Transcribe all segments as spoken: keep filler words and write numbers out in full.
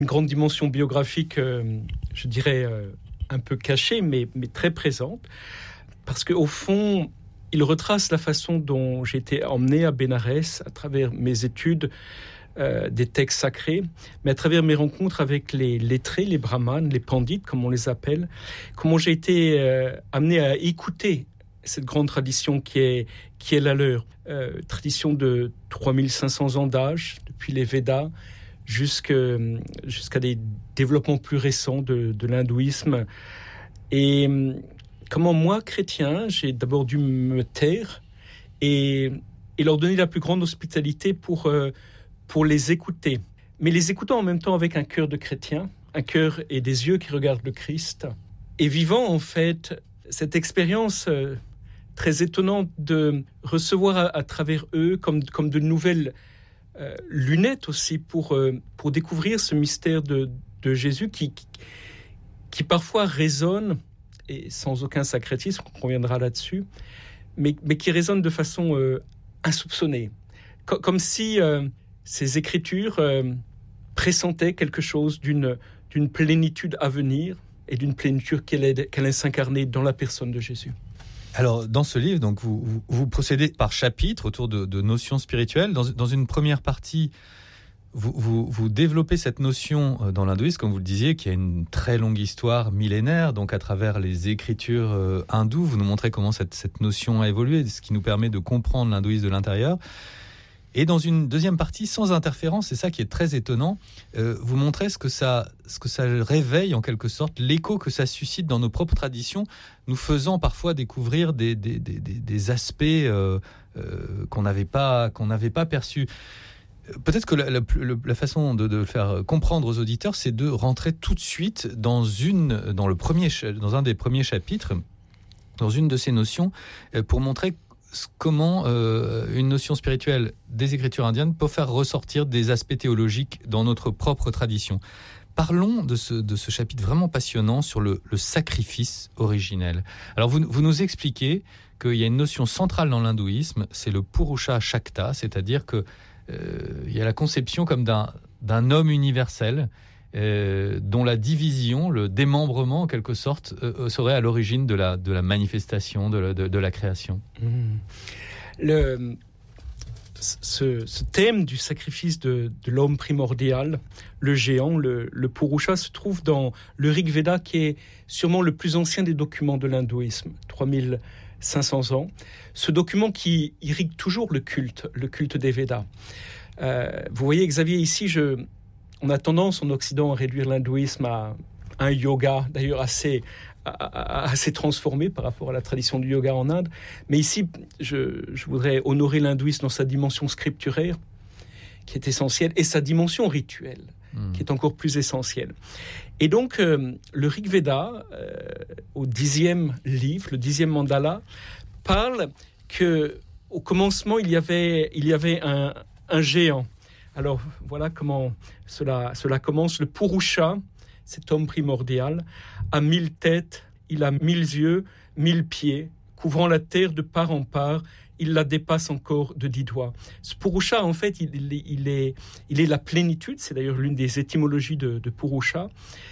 une grande dimension biographique, euh, je dirais, euh, un peu cachée, mais, mais très présente, parce qu'au fond, il retrace la façon dont j'ai été emmené à Bénarès à travers mes études euh, des textes sacrés, mais à travers mes rencontres avec les lettrés, les brahmanes, les pandits, comme on les appelle, comment j'ai été euh, amené à écouter cette grande tradition qui est, qui est la leur. Euh, tradition de trois mille cinq cents ans d'âge, depuis les Védas, jusqu'à, jusqu'à des développements plus récents de, de l'hindouisme. Et comment moi, chrétien, j'ai d'abord dû me taire et, et leur donner la plus grande hospitalité pour, euh, pour les écouter. Mais les écoutant en même temps avec un cœur de chrétien, un cœur et des yeux qui regardent le Christ. Et vivant en fait cette expérience euh, très étonnante de recevoir à, à travers eux comme, comme de nouvelles euh, lunettes aussi pour, euh, pour découvrir ce mystère de, de Jésus qui, qui, qui parfois résonne, et sans aucun sacrétisme, on reviendra là-dessus, mais, mais qui résonne de façon euh, insoupçonnée. Co- comme si euh, ces écritures euh, pressentaient quelque chose d'une, d'une plénitude à venir et d'une plénitude qu'elle allait, qu'elle allait s'incarner dans la personne de Jésus. Alors, dans ce livre, donc, vous, vous, vous procédez par chapitre autour de, de notions spirituelles. Dans, dans une première partie, vous, vous, vous développez cette notion dans l'hindouisme, comme vous le disiez, qui a une très longue histoire millénaire. Donc, à travers les écritures euh, hindoues, vous nous montrez comment cette, cette notion a évolué, ce qui nous permet de comprendre l'hindouisme de l'intérieur. Et dans une deuxième partie, sans interférence, c'est ça qui est très étonnant, euh, vous montrez ce que, ça, ce que ça réveille en quelque sorte, l'écho que ça suscite dans nos propres traditions, nous faisant parfois découvrir des, des, des, des aspects euh, euh, qu'on n'avait pas, qu'on n'avait pas perçus. Peut-être que la, la, la façon de, de faire comprendre aux auditeurs, c'est de rentrer tout de suite dans, une, dans, le premier, dans un des premiers chapitres, dans une de ces notions, pour montrer comment euh, une notion spirituelle des écritures indiennes peut faire ressortir des aspects théologiques dans notre propre tradition. Parlons de ce, de ce chapitre vraiment passionnant sur le, le sacrifice originel. Alors vous, vous nous expliquez qu'il y a une notion centrale dans l'hindouisme, c'est le Purusha Shakta, c'est-à-dire qu'il euh, y a la conception comme d'un, d'un homme universel Euh, dont la division, le démembrement en quelque sorte, euh, serait à l'origine de la, de la manifestation, de la, de, de la création. Mmh. Le, ce, ce thème du sacrifice de, de l'homme primordial, le géant, le, le Purusha, se trouve dans le Rig Veda, qui est sûrement le plus ancien des documents de l'hindouisme, trois mille cinq cents ans. Ce document qui irrigue toujours le culte, le culte des Védas. Euh, vous voyez, Xavier, ici, je... On a tendance en Occident à réduire l'hindouisme à un yoga, d'ailleurs assez, assez transformé par rapport à la tradition du yoga en Inde. Mais ici, je, je voudrais honorer l'hindouisme dans sa dimension scripturaire, qui est essentielle, et sa dimension rituelle, mmh. qui est encore plus essentielle. Et donc, euh, le Rig Veda, euh, au dixième livre, le dixième mandala, parle qu'au commencement, il y avait, il y avait un, un géant. Alors, voilà comment cela, cela commence. Le Purusha, cet homme primordial, a mille têtes, il a mille yeux, mille pieds, couvrant la terre de part en part, il la dépasse encore de dix doigts. Ce Purusha, en fait, il, il, il, est, il est la plénitude, c'est d'ailleurs l'une des étymologies de, de Purusha,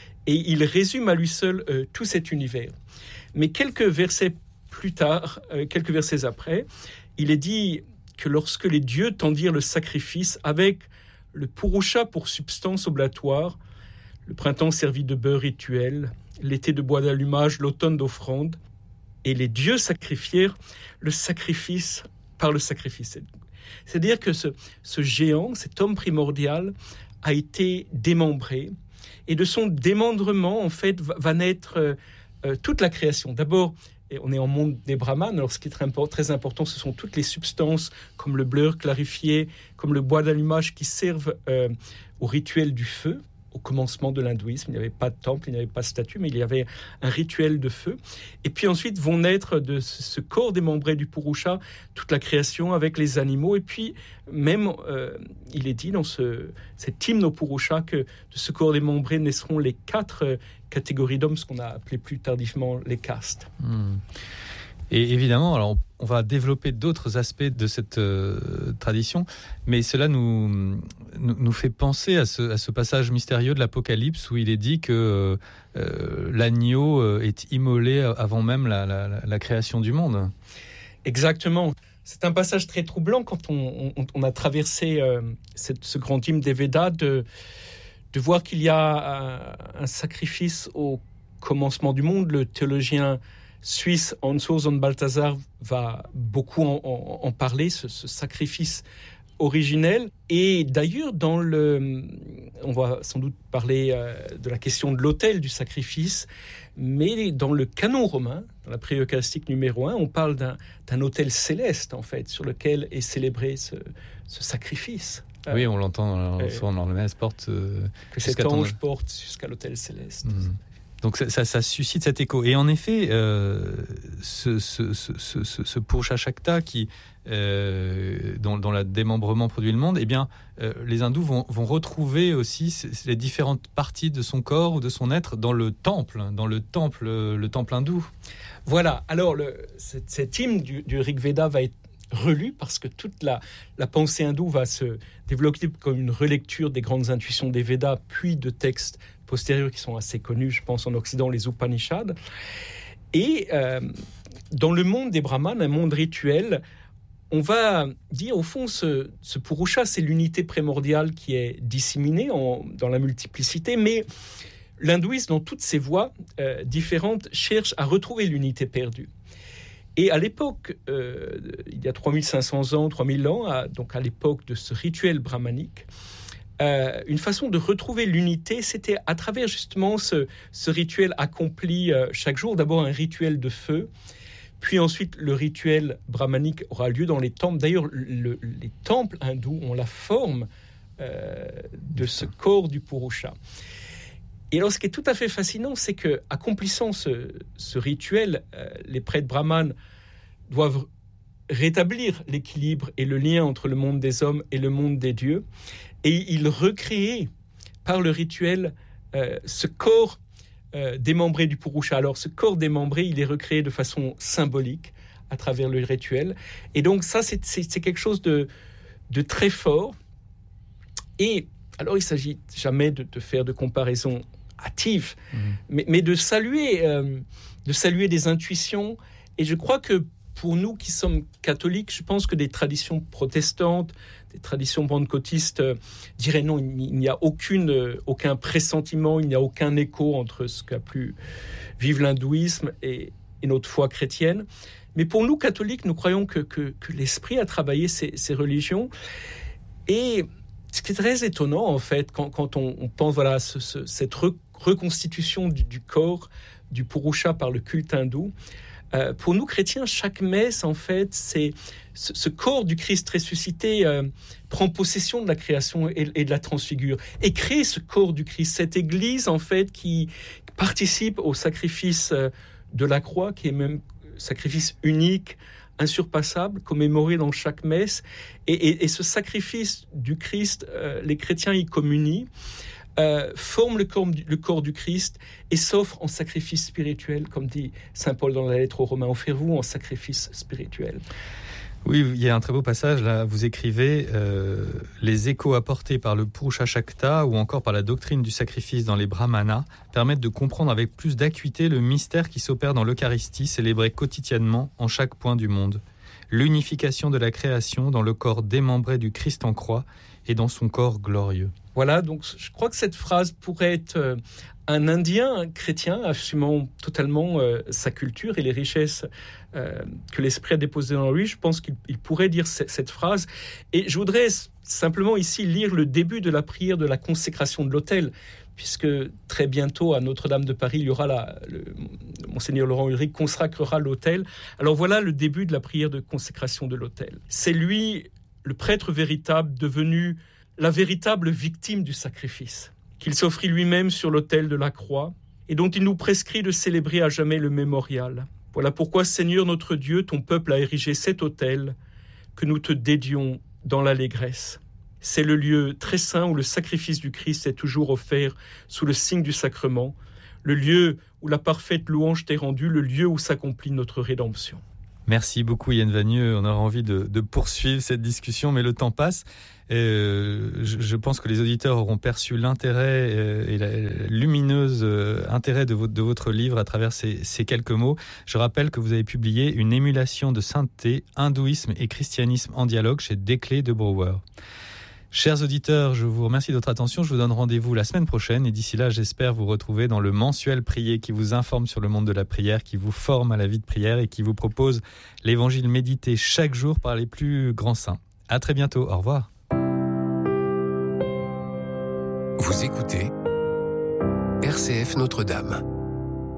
et il résume à lui seul euh, tout cet univers. Mais quelques versets plus tard, euh, quelques versets après, il est dit que lorsque les dieux tendirent le sacrifice avec le Purusha pour substance oblatoire, le printemps servit de beurre rituel, l'été de bois d'allumage, l'automne d'offrande, et les dieux sacrifièrent le sacrifice par le sacrifice. C'est-à-dire que ce, ce géant, cet homme primordial, a été démembré, et de son démembrement, en fait, va, va naître euh, euh, toute la création. D'abord, et on est en monde des brahmanes, alors ce qui est très, très important, ce sont toutes les substances comme le beurre clarifié, comme le bois d'allumage qui servent euh, au rituel du feu. Au commencement de l'hindouisme, il n'y avait pas de temple, il n'y avait pas de statue, mais il y avait un rituel de feu. Et puis ensuite vont naître de ce corps démembré du Purusha toute la création avec les animaux. Et puis même, euh, il est dit dans ce, cet hymne au Purusha que de ce corps démembré naîtront les quatre euh, catégories d'hommes, ce qu'on a appelé plus tardivement les castes. Mmh. Et évidemment, alors on va développer d'autres aspects de cette euh, tradition, mais cela nous, nous fait penser à ce, à ce passage mystérieux de l'Apocalypse où il est dit que euh, l'agneau est immolé avant même la, la, la création du monde. Exactement. C'est un passage très troublant quand on, on, on a traversé euh, cette, ce grand hymne des Védas, de, de voir qu'il y a un, un sacrifice au commencement du monde. Le théologien suisse Hans Urs Balthasar va beaucoup en, en, en parler, ce, ce sacrifice originel. Et d'ailleurs, dans le, on va sans doute parler euh, de la question de l'autel du sacrifice, mais dans le canon romain, dans la prière eucharistique numéro un, on parle d'un, d'un autel céleste, en fait, sur lequel est célébré ce, ce sacrifice. Oui, on l'entend dans, euh, souvent dans le messe, porte euh, que cet ange ton... porte jusqu'à l'autel céleste. Mmh. Donc ça, ça, ça suscite cet écho. Et en effet, euh, ce, ce, ce, ce, ce Purusha Shakta qui, euh, dont, dont le démembrement produit le monde, eh bien, euh, les hindous vont, vont retrouver aussi les différentes parties de son corps ou de son être dans le temple, dans le temple, le temple hindou. Voilà. Alors, le, cet, cet hymne du, du Rig Veda va être relu parce que toute la, la pensée hindoue va se développer comme une relecture des grandes intuitions des Védas, puis de textes postérieurs qui sont assez connus, je pense en Occident, les Upanishads. Et euh, dans le monde des brahmanes, un monde rituel, on va dire au fond, ce, ce Purusha, c'est l'unité primordiale qui est disséminée en, dans la multiplicité, mais l'hindouisme, dans toutes ses voies euh, différentes, cherche à retrouver l'unité perdue. Et à l'époque, euh, il y a trois mille cinq cents ans, trois mille ans, à, donc à l'époque de ce rituel brahmanique, Euh, une façon de retrouver l'unité, c'était à travers justement ce, ce rituel accompli euh, chaque jour. D'abord un rituel de feu, puis ensuite le rituel brahmanique aura lieu dans les temples. D'ailleurs, le, les temples hindous ont la forme euh, de ce corps du Purusha. Et alors, ce qui est tout à fait fascinant, c'est que, accomplissant ce, ce rituel, euh, les prêtres brahmanes doivent rétablir l'équilibre et le lien entre le monde des hommes et le monde des dieux. Et il recréait par le rituel euh, ce corps euh, démembré du Purusha. Alors ce corps démembré, il est recréé de façon symbolique à travers le rituel. Et donc ça, c'est, c'est, c'est quelque chose de, de très fort. Et alors il ne s'agit jamais de, de faire de comparaisons hâtives, mmh. mais, mais de saluer, euh, de saluer des intuitions. Et je crois que pour nous qui sommes catholiques, je pense que des traditions protestantes, des traditions pentecôtistes euh, diraient non, il n'y a aucune, euh, aucun pressentiment, il n'y a aucun écho entre ce qu'a pu vivre l'hindouisme et, et notre foi chrétienne. Mais pour nous, catholiques, nous croyons que, que, que l'Esprit a travaillé ces, ces religions. Et ce qui est très étonnant, en fait, quand, quand on, on pense voilà, ce, ce, cette re, reconstitution du, du corps du Purusha par le culte hindou, Euh, pour nous chrétiens, chaque messe, en fait, c'est ce, ce corps du Christ ressuscité euh, prend possession de la création et, et de la transfigure et crée ce corps du Christ, cette Église, en fait, qui participe au sacrifice euh, de la croix, qui est même sacrifice unique, insurpassable, commémoré dans chaque messe. Et, et, et ce sacrifice du Christ, euh, les chrétiens y communient. Euh, forme le corps, le corps du Christ et s'offre en sacrifice spirituel, comme dit saint Paul dans la lettre aux Romains, offrez-vous en sacrifice spirituel. Oui, il y a un très beau passage, là, vous écrivez euh, les échos apportés par le Purusha Shakta ou encore par la doctrine du sacrifice dans les Brahmanas permettent de comprendre avec plus d'acuité le mystère qui s'opère dans l'Eucharistie célébrée quotidiennement en chaque point du monde. L'unification de la création dans le corps démembré du Christ en croix et dans son corps glorieux. Voilà, donc je crois que cette phrase pourrait être euh, un Indien, un chrétien, assumant totalement euh, sa culture et les richesses euh, que l'Esprit a déposées en lui. Je pense qu'il il pourrait dire c- cette phrase. Et je voudrais simplement ici lire le début de la prière de la consécration de l'autel, puisque très bientôt à Notre-Dame de Paris, il y aura la, le, Monseigneur Laurent Ulrich consacrera l'autel. Alors voilà le début de la prière de consécration de l'autel. C'est lui, le prêtre véritable, devenu la véritable victime du sacrifice, qu'il s'offrit lui-même sur l'autel de la croix et dont il nous prescrit de célébrer à jamais le mémorial. Voilà pourquoi, Seigneur notre Dieu, ton peuple a érigé cet autel que nous te dédions dans l'allégresse. C'est le lieu très saint où le sacrifice du Christ est toujours offert sous le signe du sacrement, le lieu où la parfaite louange t'est rendue, le lieu où s'accomplit notre rédemption. Merci beaucoup Yann Vagneux, on aura envie de, de poursuivre cette discussion, mais le temps passe. Euh, je, je pense que les auditeurs auront perçu l'intérêt euh, et la lumineuse euh, intérêt de votre, de votre livre à travers ces, ces quelques mots. Je rappelle que vous avez publié Une émulation de sainteté, hindouisme et christianisme en dialogue chez Desclés de Brouwer. Chers auditeurs, je vous remercie de votre attention. Je vous donne rendez-vous la semaine prochaine et d'ici là, j'espère vous retrouver dans le mensuel Prier qui vous informe sur le monde de la prière, qui vous forme à la vie de prière et qui vous propose l'évangile médité chaque jour par les plus grands saints. À très bientôt. Au revoir. Vous écoutez R C F Notre-Dame.